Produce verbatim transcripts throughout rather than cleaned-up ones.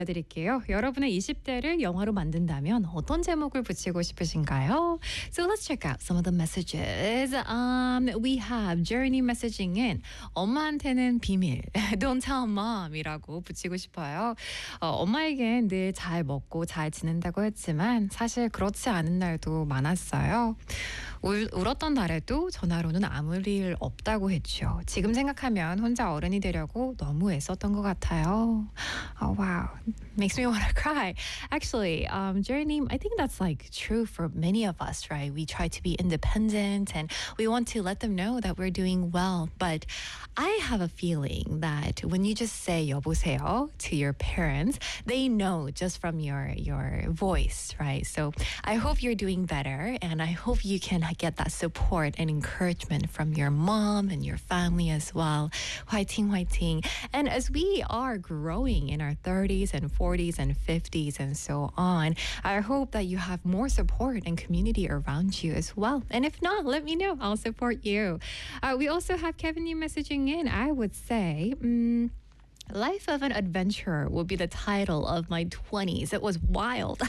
드릴게요. 여러분의 이십 대를 영화로 만든다면 어떤 제목을 붙이고 싶으신가요? So let's check out some of the messages. Um, we have Journey messaging in. 엄마한테는 비밀. Don't tell mom이라고 붙이고 싶어요. 어, 엄마에겐 늘 잘 먹고 잘 지낸다고 했지만 사실 그렇지 않은 날도 많았어요. 울, 울었던 날에도 전화로는 아무 일 없다고 했죠. 지금 생각하면 혼자 어른이 되려고 너무 애썼던 것 같아요. Oh wow, makes me want to cry. Actually, um, Journey, I think that's like true for many of us, right? We try to be independent and we want to let them know that we're doing well. But I have a feeling that when you just say 여보세요 to your parents, they know just from your your voice, right? So I hope you're doing better, and I hope you can get that support and encouragement from your mom and your family as well. 화이팅, 화이팅. And as we are growing in our thirties and forties and fifties and so on, I hope that you have more support and community around you as well. And if not, let me know. I'll support you. Uh, we also have Kevin Yu messaging in. I would say, um, Life of an Adventurer will be the title of my twenties. It was wild.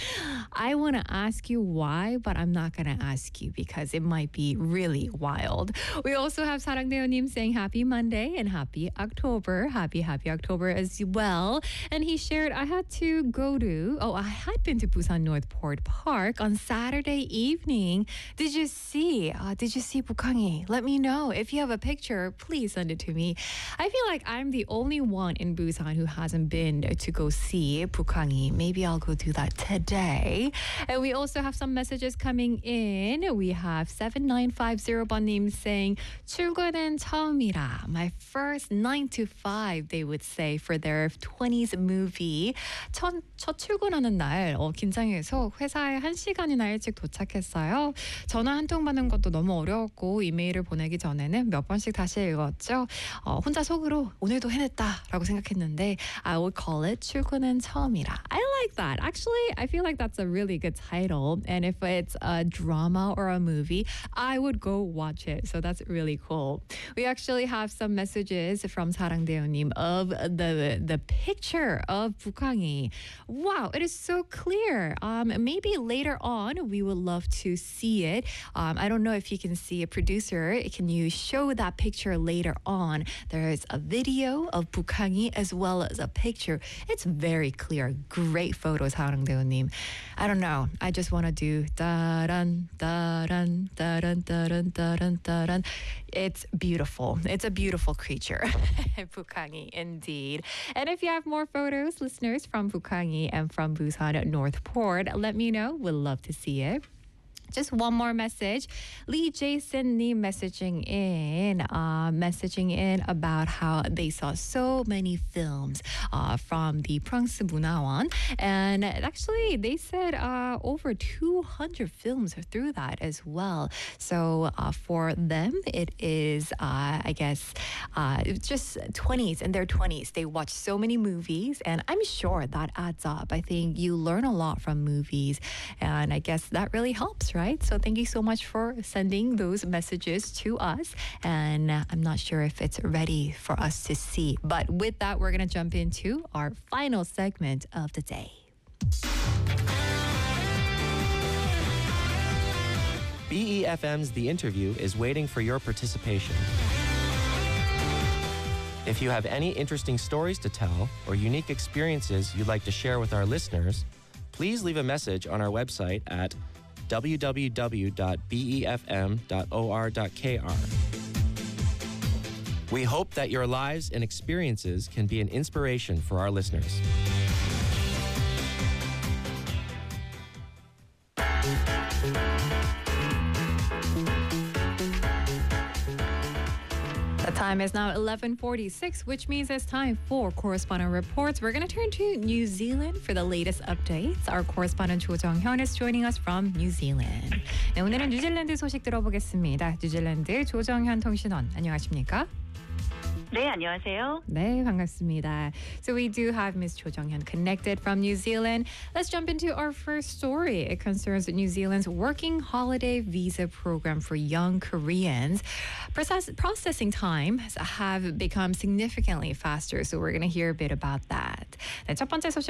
I want to ask you why, but I'm not going to ask you because it might be really wild. We also have 사랑대호님 saying happy Monday and happy October. Happy, happy October as well. And he shared, I had to go to, oh, I had been to Busan Northport Park on Saturday evening. Did you see, uh, did you see Bukhangi? Let me know. If you have a picture, please send it to me. I feel like I'm the only one in Busan who hasn't been to go see Bukhangi. Maybe I'll go do that today. And we also have some messages coming in. We have seven nine five zero 번님 saying 출근은 처음이라. My first nine to five, they would say, for their twenties movie. 첫, 첫 출근하는 날 어, 긴장해서 회사에 한 시간이나 일찍 도착했어요. 전화 한 통 받는 것도 너무 어려웠고 이메일을 보내기 전에는 몇 번씩 다시 읽었죠. 어, 혼자 속으로 오늘도 해냈다 라고 생각했는데 I would call it 출근은 처음이라. I like that. Actually, I feel like that's a really good title. And if it's a drama or a movie, I would go watch it. So that's really cool. We actually have some messages from 사랑대호님 of the the picture of Bukhangi. Wow, it is so clear. Um, maybe later on we would love to see it. Um, I don't know if you can see a producer. Can you show that picture later on? There is a video of Bukhangi as well as a picture. It's very clear. Great photos, 사랑대호님. I don't know. I just want to do da-dun, da-dun, da-dun, da-dun, da-dun, da-dun. It's beautiful. It's a beautiful creature. Bukhangi, indeed. And if you have more photos, listeners, from Bukhangi and from Busan Northport, let me know. We'd love to see it. Just one more message. Lee Jason Lee messaging in, uh, messaging in about how they saw so many films uh, from the 프랑스 문화원. And actually, they said uh, over two hundred films through that as well. So uh, for them, it is, uh, I guess, uh, just twenties, in their twenties. They watch so many movies, and I'm sure that adds up. I think you learn a lot from movies, and I guess that really helps, right? Right? So thank you so much for sending those messages to us. And uh, I'm not sure if it's ready for us to see. But with that, we're going to jump into our final segment of the day. B E F M's The Interview is waiting for your participation. If you have any interesting stories to tell or unique experiences you'd like to share with our listeners, please leave a message on our website at w w w dot b e f m dot o r dot k r. We hope that your lives and experiences can be an inspiration for our listeners. The time is now eleven forty-six, which means it's time for correspondent reports. We're going to turn to New Zealand for the latest updates. Our correspondent 조정현 is joining us from New Zealand. 네, 오늘은 뉴질랜드 소식 들어보겠습니다. 뉴질랜드 조정현 통신원, 안녕하십니까? 네, 안녕하세요. 네, 반갑습니다. So we do have Miss Cho Jung-hyun connected from New Zealand. Let's jump into our first story. It concerns New Zealand's working holiday visa program for young Koreans. Process- processing times have become significantly faster, so we're going to hear a bit about that. 네, 첫 번째 소식